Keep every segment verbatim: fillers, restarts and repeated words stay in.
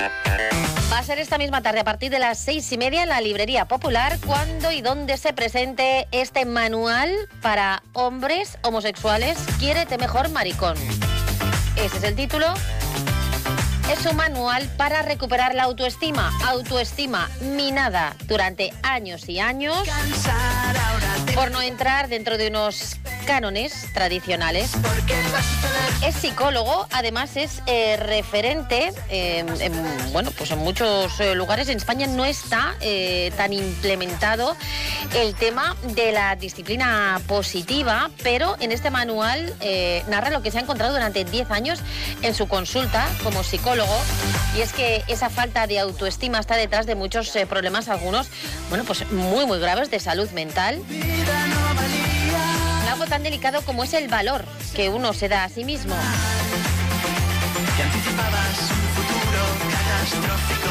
Va a ser esta misma tarde a partir de las seis y media en la Librería Popular, cuando y donde se presente este manual para hombres homosexuales, Quiérete mejor, maricón. Ese es el título. Es un manual para recuperar la autoestima, autoestima minada durante años y años por no entrar dentro de unos cánones tradicionales. Es psicólogo, además es eh, referente eh, en, bueno, pues en muchos eh, lugares. En España no está eh, tan implementado el tema de la disciplina positiva, pero en este manual eh, narra lo que se ha encontrado durante diez años en su consulta como psicólogo, y es que esa falta de autoestima está detrás de muchos eh, problemas, algunos, bueno, pues muy muy graves de salud mental. Algo tan delicado como es el valor que uno se da a sí mismo. Que anticipabas un futuro catastrófico.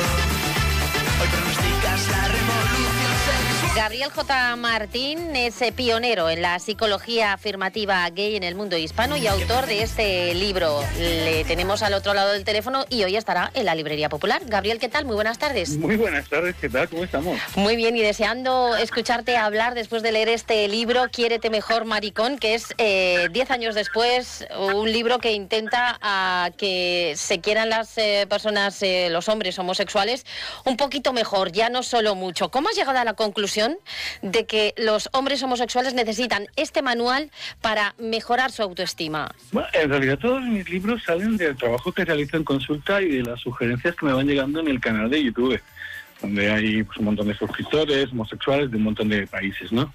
Hoy pronosticas la revolución sexual. Gabriel J. Martín es eh, pionero en la psicología afirmativa gay en el mundo hispano y autor de este libro. Le tenemos al otro lado del teléfono y hoy estará en la Librería Popular. Gabriel, ¿qué tal? Muy buenas tardes. Muy buenas tardes, ¿qué tal? ¿Cómo estamos? Muy bien, y deseando escucharte hablar después de leer este libro, Quiérete mejor, maricón, que es eh, diez años después un libro que intenta a que se quieran las eh, personas, eh, los hombres homosexuales, un poquito mejor, ya no solo mucho. ¿Cómo has llegado a la conclusión de que los hombres homosexuales necesitan este manual para mejorar su autoestima? Bueno, en realidad todos mis libros salen del trabajo que realizo en consulta y de las sugerencias que me van llegando en el canal de YouTube, donde hay pues, un montón de suscriptores homosexuales de un montón de países, ¿no?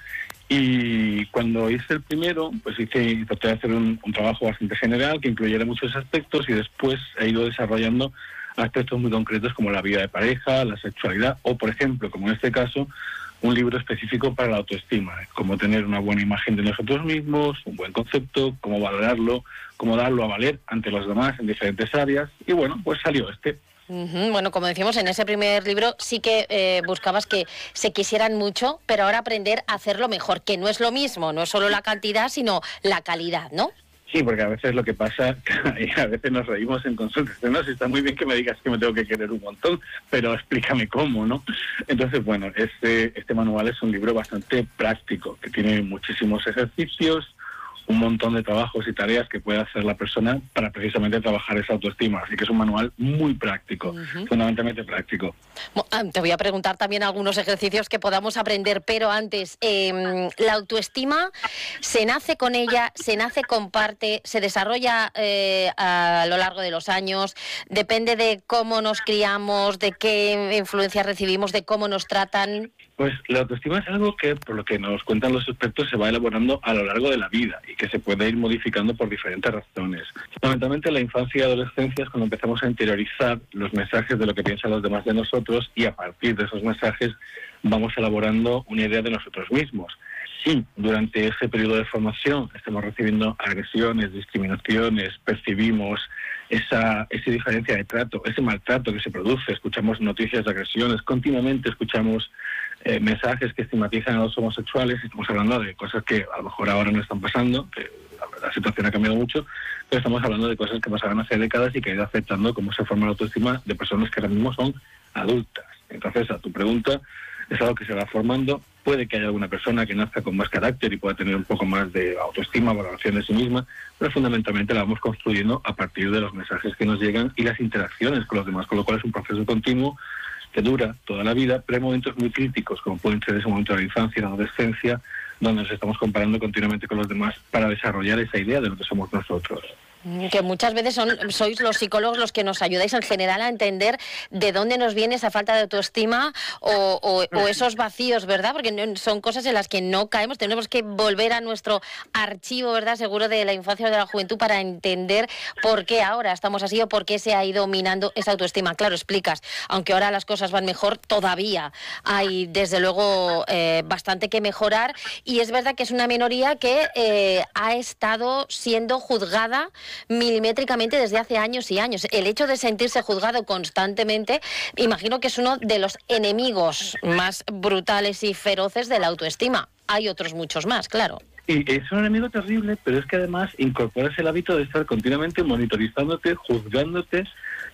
Y cuando hice el primero, pues hice traté de hacer un, un trabajo bastante general que incluyera muchos aspectos, y después he ido desarrollando aspectos muy concretos como la vida de pareja, la sexualidad o, por ejemplo, como en este caso, un libro específico para la autoestima, cómo tener una buena imagen de nosotros mismos, un buen concepto, cómo valorarlo, cómo darlo a valer ante los demás en diferentes áreas. Y bueno, pues salió este. Uh-huh. Bueno, como decíamos, en ese primer libro sí que eh, buscabas que se quisieran mucho, pero ahora aprender a hacerlo mejor, que no es lo mismo, no es solo la cantidad, sino la calidad, ¿no? Sí, porque a veces lo que pasa, y a veces nos reímos en consultas, no, si está muy bien que me digas que me tengo que querer un montón, pero explícame cómo, ¿no? Entonces, bueno, este, este manual es un libro bastante práctico, que tiene muchísimos ejercicios, un montón de trabajos y tareas que puede hacer la persona para precisamente trabajar esa autoestima. Así que es un manual muy práctico, uh-huh. fundamentalmente práctico. Te voy a preguntar también algunos ejercicios que podamos aprender, pero antes, eh, la autoestima, ¿se nace con ella, se nace con parte, se desarrolla eh, a lo largo de los años? ¿Depende de cómo nos criamos, de qué influencias recibimos, de cómo nos tratan? Pues la autoestima es algo que, por lo que nos cuentan los expertos, se va elaborando a lo largo de la vida y que se puede ir modificando por diferentes razones. Fundamentalmente, la infancia y adolescencia es cuando empezamos a interiorizar los mensajes de lo que piensan los demás de nosotros, y a partir de esos mensajes vamos elaborando una idea de nosotros mismos. Si durante ese periodo de formación estamos recibiendo agresiones, discriminaciones, percibimos esa, esa diferencia de trato, ese maltrato que se produce, escuchamos noticias de agresiones, continuamente escuchamos eh, mensajes que estigmatizan a los homosexuales, estamos hablando de cosas que a lo mejor ahora no están pasando, que la, la situación ha cambiado mucho, pero estamos hablando de cosas que pasaban hace décadas y que ha ido afectando cómo se forma la autoestima de personas que ahora mismo son adultas. Entonces, a tu pregunta, es algo que se va formando. Puede que haya alguna persona que nazca con más carácter y pueda tener un poco más de autoestima, valoración de sí misma, pero fundamentalmente la vamos construyendo a partir de los mensajes que nos llegan y las interacciones con los demás, con lo cual es un proceso continuo que dura toda la vida, pero hay momentos muy críticos, como pueden ser ese momento de la infancia y la adolescencia, donde nos estamos comparando continuamente con los demás para desarrollar esa idea de lo que somos nosotros. Que muchas veces son, sois los psicólogos los que nos ayudáis en general a entender de dónde nos viene esa falta de autoestima o, o, o esos vacíos, ¿verdad? Porque son cosas en las que no caemos, tenemos que volver a nuestro archivo, ¿verdad? Seguro de la infancia o de la juventud para entender por qué ahora estamos así o por qué se ha ido minando esa autoestima. Claro, explicas, aunque ahora las cosas van mejor, todavía hay desde luego eh, bastante que mejorar, y es verdad que es una minoría que eh, ha estado siendo juzgada milimétricamente desde hace años y años. El hecho de sentirse juzgado constantemente, imagino que es uno de los enemigos más brutales y feroces de la autoestima. Hay otros muchos más, claro. Y es un enemigo terrible, pero es que además incorporas el hábito de estar continuamente monitorizándote, juzgándote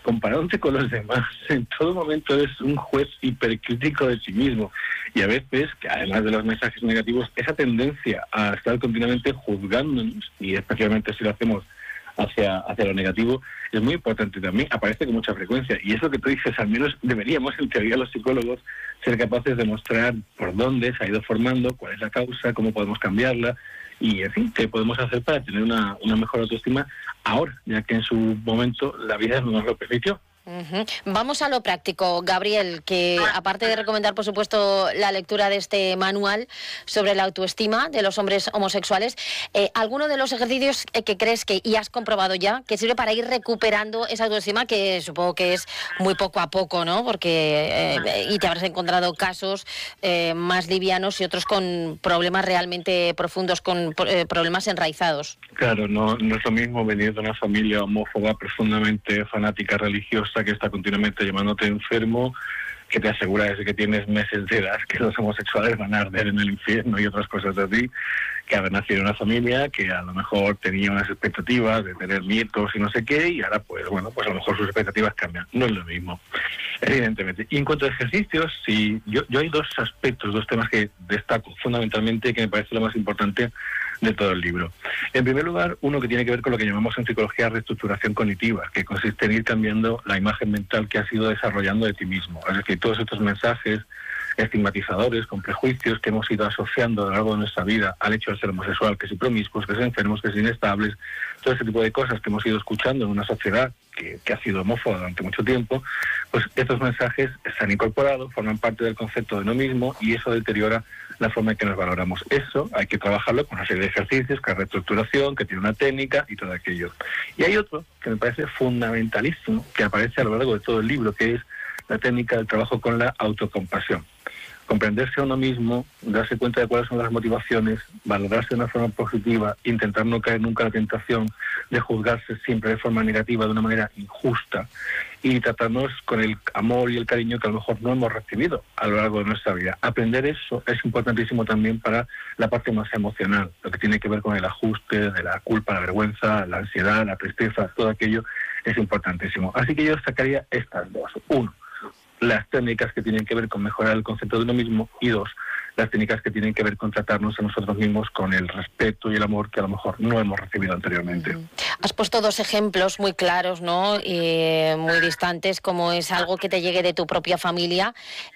comparándote con los demás. En todo momento eres un juez hipercrítico de sí mismo. Y a veces, que además de los mensajes negativos, esa tendencia a estar continuamente juzgándonos, y especialmente si lo hacemos hacia, hacia lo negativo, es muy importante también, aparece con mucha frecuencia. Y eso que tú dices, al menos deberíamos, en teoría, los psicólogos, ser capaces de mostrar por dónde se ha ido formando, cuál es la causa, cómo podemos cambiarla, y en fin, qué podemos hacer para tener una, una mejor autoestima ahora, ya que en su momento la vida no nos lo permitió. Uh-huh. Vamos a lo práctico, Gabriel, que aparte de recomendar, por supuesto, la lectura de este manual sobre la autoestima de los hombres homosexuales, eh, ¿alguno de los ejercicios que crees que y has comprobado ya que sirve para ir recuperando esa autoestima, que supongo que es muy poco a poco, ¿no? Porque eh, y te habrás encontrado casos eh, más livianos y otros con problemas realmente profundos, con eh, problemas enraizados. Claro, no, no es lo mismo venir de una familia homófoba profundamente fanática religiosa que está continuamente llamándote enfermo, que te asegura desde que tienes meses de edad que los homosexuales van a arder en el infierno y otras cosas así, que haber nacido en una familia que a lo mejor tenía unas expectativas de tener nietos y no sé qué, y ahora pues bueno, pues a lo mejor sus expectativas cambian. No es lo mismo, evidentemente. Y en cuanto a ejercicios, sí, yo, yo hay dos aspectos, dos temas que destaco fundamentalmente y que me parece lo más importante de todo el libro. En primer lugar, uno que tiene que ver con lo que llamamos en psicología reestructuración cognitiva, que consiste en ir cambiando la imagen mental que has ido desarrollando de ti mismo. Es decir, todos estos mensajes estigmatizadores, con prejuicios que hemos ido asociando a lo largo de nuestra vida al hecho de ser homosexual, que si promiscuos, que si enfermos, que si inestables, todo ese tipo de cosas que hemos ido escuchando en una sociedad que, que ha sido homófoba durante mucho tiempo, pues estos mensajes se han incorporado, forman parte del concepto de no mismo, y eso deteriora la forma en que nos valoramos. Eso hay que trabajarlo con una serie de ejercicios, que es reestructuración, que tiene una técnica y todo aquello. Y hay otro que me parece fundamentalísimo, que aparece a lo largo de todo el libro, que es la técnica del trabajo con la autocompasión. Comprenderse a uno mismo, darse cuenta de cuáles son las motivaciones, valorarse de una forma positiva, intentar no caer nunca en la tentación de juzgarse siempre de forma negativa, de una manera injusta, y tratarnos con el amor y el cariño que a lo mejor no hemos recibido a lo largo de nuestra vida. Aprender eso es importantísimo también para la parte más emocional, lo que tiene que ver con el ajuste de la culpa, la vergüenza, la ansiedad, la tristeza, todo aquello es importantísimo. Así que yo destacaría estas dos. Uno, las técnicas que tienen que ver con mejorar el concepto de uno mismo, y dos, las técnicas que tienen que ver con tratarnos a nosotros mismos con el respeto y el amor que a lo mejor no hemos recibido anteriormente. Has puesto dos ejemplos muy claros, ¿no? Y muy distantes, como es algo que te llegue de tu propia familia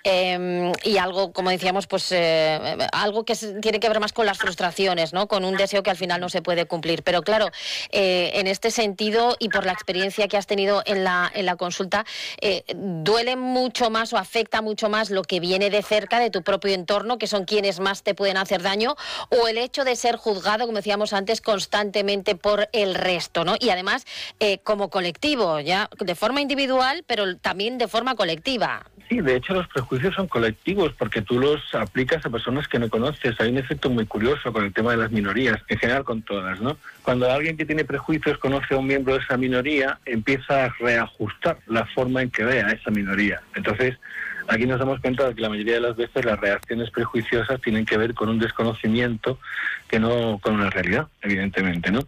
eh, y algo, como decíamos, pues eh, algo que es, tiene que ver más con las frustraciones, ¿no? Con un deseo que al final no se puede cumplir. Pero claro, eh, en este sentido y por la experiencia que has tenido en la, en la consulta, eh, duele mucho más o afecta mucho más lo que viene de cerca de tu propio entorno, que son quienes más te pueden hacer daño, o el hecho de ser juzgado, como decíamos antes, constantemente por el resto, ¿no? Y además, eh, como colectivo, ya de forma individual, pero también de forma colectiva. Sí, de hecho los prejuicios son colectivos porque tú los aplicas a personas que no conoces. Hay un efecto muy curioso con el tema de las minorías, en general con todas, ¿no? Cuando alguien que tiene prejuicios conoce a un miembro de esa minoría, empieza a reajustar la forma en que ve a esa minoría. Entonces, aquí nos damos cuenta de que la mayoría de las veces las reacciones prejuiciosas tienen que ver con un desconocimiento que no con una realidad, evidentemente, ¿no?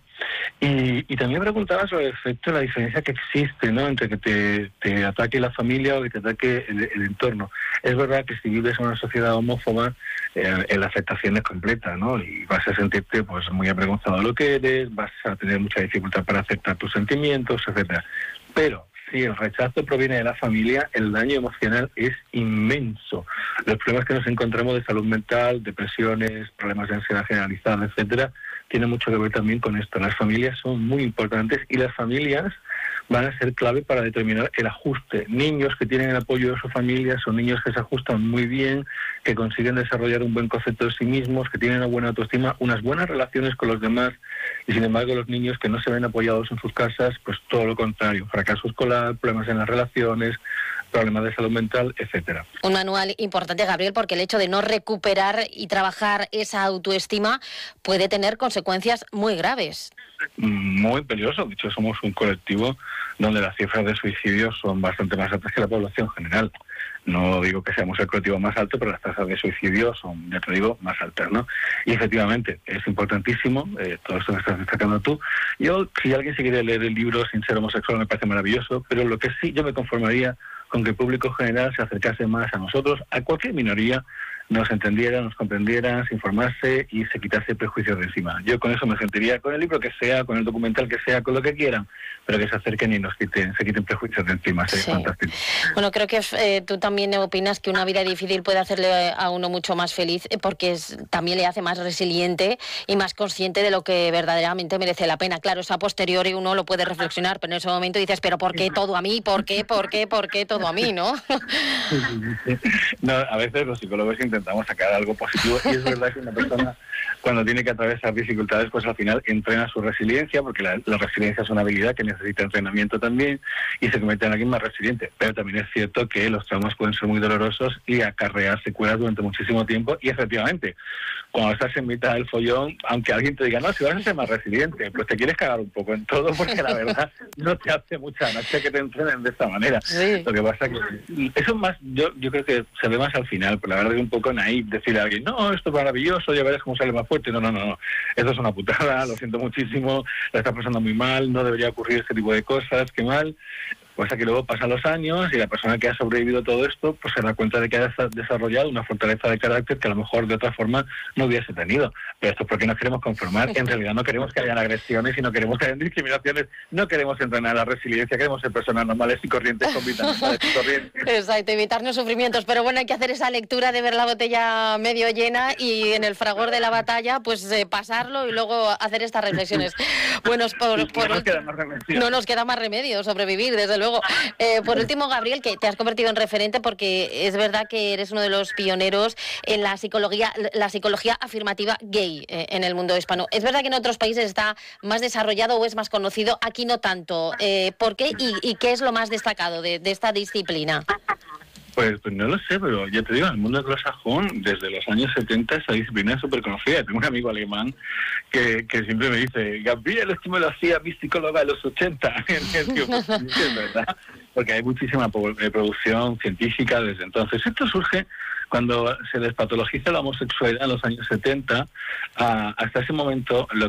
Y, y también preguntaba sobre el efecto, la diferencia que existe, ¿no?, entre que te, te ataque la familia o que te ataque el, el entorno. Es verdad que si vives en una sociedad homófoba, eh, la aceptación es completa, ¿no? Y vas a sentirte pues muy avergonzado de lo que eres, vas a tener mucha dificultad para aceptar tus sentimientos, etcétera. Pero si el rechazo proviene de la familia, el daño emocional es inmenso. Los problemas que nos encontramos de salud mental, depresiones, problemas de ansiedad generalizada, etcétera, tienen mucho que ver también con esto. Las familias son muy importantes y las familias van a ser clave para determinar el ajuste. Niños que tienen el apoyo de su familia son niños que se ajustan muy bien, que consiguen desarrollar un buen concepto de sí mismos, que tienen una buena autoestima, unas buenas relaciones con los demás, y sin embargo los niños que no se ven apoyados en sus casas, pues todo lo contrario, fracaso escolar, problemas en las relaciones, problemas de salud mental, etcétera. Un manual importante, Gabriel, porque el hecho de no recuperar y trabajar esa autoestima puede tener consecuencias muy graves. Muy peligroso. De hecho, somos un colectivo donde las cifras de suicidios son bastante más altas que la población general. No digo que seamos el colectivo más alto, pero las tasas de suicidio son, ya te digo, más altas, ¿no? Y efectivamente, es importantísimo, eh, todo esto que estás destacando tú. Yo, si alguien se quiere leer el libro Sin ser homosexual, me parece maravilloso, pero lo que sí yo me conformaría con que el público general se acercase más a nosotros, a cualquier minoría, nos entendiera, nos comprendiera, se informase y se quitase prejuicios de encima. Yo con eso me sentiría, con el libro que sea, con el documental que sea, con lo que quieran, pero que se acerquen y nos quiten, se quiten prejuicios de encima. Sería sí. fantástico. Bueno, creo que eh, tú también opinas que una vida difícil puede hacerle a uno mucho más feliz, porque es, también le hace más resiliente y más consciente de lo que verdaderamente merece la pena. Claro, eso a posteriori uno lo puede reflexionar, pero en ese momento dices, pero ¿por qué todo a mí? ¿Por qué? ¿Por qué? ¿Por qué todo a mí? ¿No? No, a veces los psicólogos intentamos sacar algo positivo y es verdad que una persona cuando tiene que atravesar dificultades pues al final entrena su resiliencia, porque la, la resiliencia es una habilidad que necesita entrenamiento también y se convierte en alguien más resiliente, pero también es cierto que los traumas pueden ser muy dolorosos y acarrear secuelas durante muchísimo tiempo y efectivamente cuando estás en mitad del follón, aunque alguien te diga no, si vas a ser más resiliente, pues te quieres cagar un poco en todo porque la verdad no te hace mucha gracia que te entrenen de esta manera. Sí. Lo que pasa que eso más, yo, yo creo que se ve más al final, pero la verdad es un poco naif decirle a alguien, no, esto es maravilloso, ya verás cómo sale más fuerte. No, no, no, no. Esto es una putada, lo siento muchísimo, la estás pasando muy mal, no debería ocurrir este tipo de cosas, qué mal. Pues que luego pasan los años y la persona que ha sobrevivido todo esto pues se da cuenta de que ha desarrollado una fortaleza de carácter que a lo mejor de otra forma no hubiese tenido. Pero esto es porque nos queremos conformar. En realidad no queremos que hayan agresiones y no queremos que hayan discriminaciones. No queremos entrenar la resiliencia, queremos ser personas normales y corrientes con vitaminas y corrientes. Exacto, evitarnos sufrimientos. Pero bueno, hay que hacer esa lectura de ver la botella medio llena y en el fragor de la batalla pues eh, pasarlo y luego hacer estas reflexiones. Bueno, por, por, no, nos queda más remedio. no nos queda más remedio, sobrevivir, desde luego. Eh, por último, Gabriel, que te has convertido en referente porque es verdad que eres uno de los pioneros en la psicología, la psicología afirmativa gay eh, en el mundo hispano. Es verdad que en otros países está más desarrollado o es más conocido, aquí no tanto. Eh, ¿Por qué y, y qué es lo más destacado de, de esta disciplina? Pues, pues no lo sé, pero ya te digo, en el mundo anglosajón, desde los años setenta, esa disciplina es súper conocida. Tengo un amigo alemán que, que siempre me dice, Gabriel, esto me lo hacía mi psicóloga de los ochenta. Es verdad, porque hay muchísima producción científica desde entonces. Esto surge cuando se despatologiza la homosexualidad en los años setenta. Uh, hasta ese momento, lo